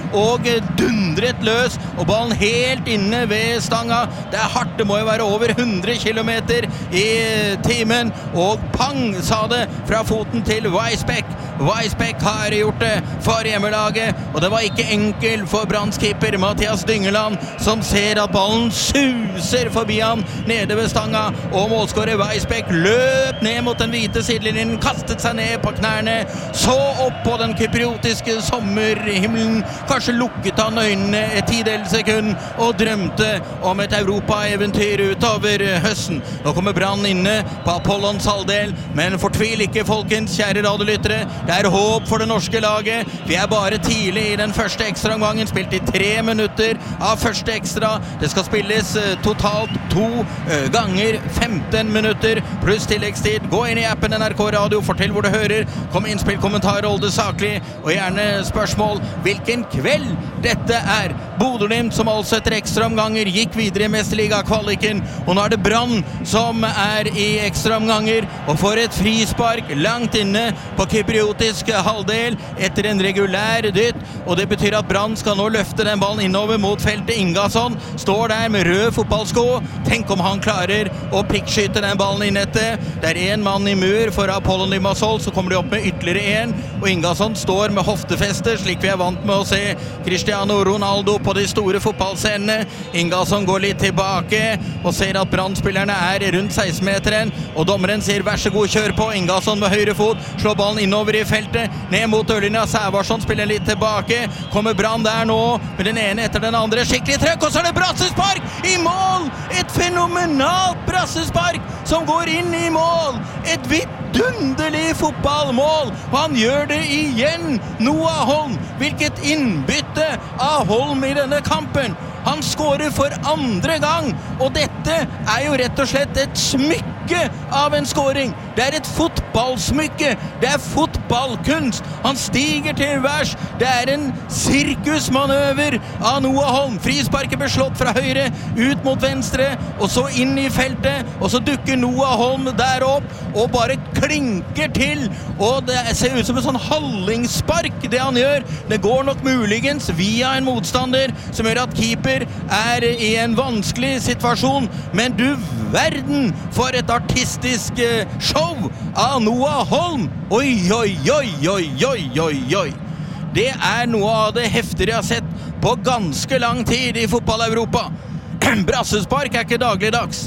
og dundret løs, og ballen helt inne ved stanga. Det hardt, det må jo være over 100 kilometer i timen, og pang, sa det fra foten til Weisbeck. Weisbeck har gjort det for hjemmelaget, og det var ikke enkelt for brannskipper Mathias Dyngeland, som ser at ballen suser forbi han nede ved stanga, og målskårer Weisbeck løp ned mot den hvite sidelinjen, kastet seg ned på knærne, så opp på den kypriotiske sommerhimmelen, kanskje lukket han øynene et tidels sekund, og drømte om et Europa-eventyr utover høsten. Nå kommer Brann inne på Apollons halvdel, men fortvil ikke, folkens, kjære radiolyttere. Det er håp for det norske laget. Vi er bare tidlig i den første ekstraomgangen, spilt i 3 minutter av første ekstra. Det skal spilles totalt 2 ganger 15 minutter, pluss tilleggstid. Gå inn i appen NRK Radio, fortell hvor du hører, kom innspill, kommentar, hold det saklig, og gjerne spørsmål. Hvilken kveld dette er? Bodø/Glimt, som altså etter ekstraomganger gikk videre i Mesterliga-kvaliken, og nå er det Brann som er i ekstraomganger, og får et frispark langt inne på kypriotisk halvdel etter en regulær dytt, og det betyr at Brann skal nå løfte den ballen innover mot feltet. Ingasson står der med rød fotballsko. Tenk om han klarer å pikkskyte den ballen i nettet. Det er en mann i mur for Apollon Limassol, så kommer de opp med ytterligere en, og Ingasson står med hoftefeste, slik vi er vant med å se Cristiano Ronaldo på de store fotballscenene. Ingasson går litt tilbake og ser at Brann-spillerne er rundt 16-meteren, og dommeren sier vær så god, kjør på. Ingasson med høyre fot, slår ballen innover i feltet, ned mot dørlinja. Sævarsson spiller litt tilbake, kommer Brann der nå, med den ene etter den andre, skikkelig trøkk, og så er det brassespark i mål! Et fenomenalt brassespark som går inn i mål! Et vidunderlig fotballmål, og han gjør det igjen! Noah Holm, hvilket innbytte av Holm i denne kampen! Han skårer for andre gang, og dette er jo rett og slett et smykke av en skåring. Det er et fotballsmykke, det er fotballkunst. Han stiger til værs, det er en sirkusmanøver av Noah Holm. Frisparket ble slått fra høyre, ut mot venstre, og så inn i feltet, og så dukker Noah Holm der opp, og bare klinker til, og det ser ut som en sånn hallingspark, det han gjør. Det går nok muligens via en motstander, som gjør at keeper er i en vanskelig situasjon, men du verden for et artistisk show av Noah Holm. Oi, oi, oi, oi, oi, oi, oi. Det er noe av det heftigere jeg har sett på ganske lang tid i fotball-Europa. Brassespark er ikke dagligdags.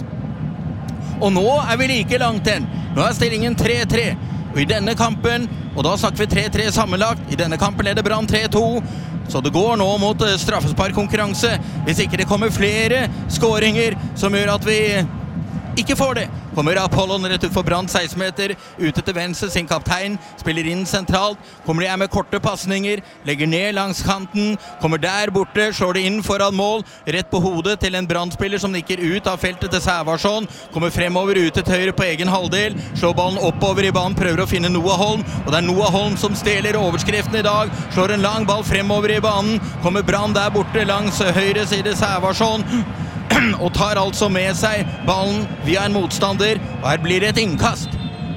Og nå er vi like langt hen. Nå er stillingen 3-3. Og i denne kampen, og da snakker vi 3-3 sammenlagt, i denne kampen leder Brann 3-2, så det går nå mot straffesparkkonkurranse, hvis ikke det kommer flere skåringer som gjør at vi ikke får det. Kommer Apollon rett ut for Brann, 16 meter, ute til venstre, sin kaptein, spiller inn sentralt, kommer de med korte passninger, legger ned langs kanten, kommer der borte, slår det inn foran mål, rett på hodet til en Brann-spiller som nikker ut av feltet til Sævarsson, kommer fremover ute til høyre på egen halvdel, slår ballen oppover i banen, prøver å finne Noah Holm, og det er Noah Holm som stjeler overskriften i dag, slår en lang ball fremover i banen, kommer Brann der borte langs høyre side Sævarsson, og tar altså med seg ballen via en motstander, og her blir det et innkast.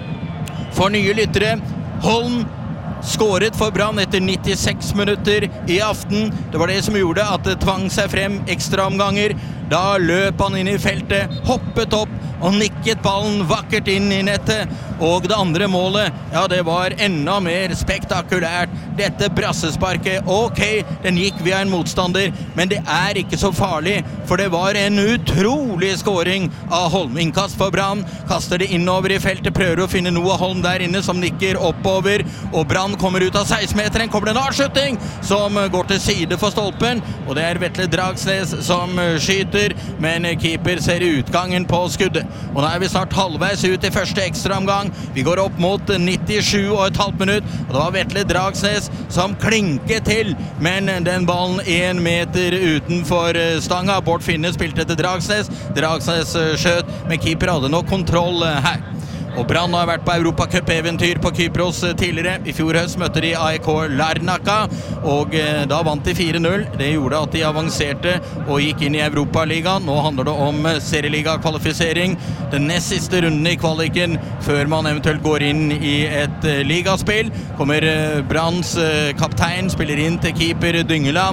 For nye lyttere, Holm skåret for Brann etter 96 minutter i aften. Det var det som gjorde at det tvang seg frem ekstra omganger. Da løp han inn i feltet, hoppet opp og nikket ballen vakkert inn i nettet. Og det andre målet, ja, det var enda mer spektakulært. Dette brassesparket, ok, den gikk via en motstander, men det er ikke så farlig, for det var en utrolig skåring av Holm. Innkast for Brann, kaster det innover i feltet, prøver å finne Noah Holm der inne som nikker oppover, og Brann kommer ut av 16-meteren, kommer det en avslutning som går til side for stolpen, og det er Vetle Dragsnes som skyter, men keeper ser utgangen på skuddet. Og nå er vi snart halvveis ut i første ekstraomgang. Vi går opp mot 97,5 minutt, og det var Vetle Dragsnes som klinket til, men den ballen 1 meter utenfor stanga. Bård Finne spilte til Dragsnes. Dragsnes skjøt, men keeper hadde nok kontroll her. Og Brann har vært på Europacup-eventyr på Kypros tidligere. I fjor høst møtte de AEK Larnaca, og da vant de 4-0. Det gjorde at de avanserte og gikk inn i Europaligaen. Nå handler det om serieliga-kvalifisering. Den nest siste runden i kvaliken, før man eventuelt går inn i et ligaspill. Kommer Branns kaptein, spiller inn til keeper Dyngeland.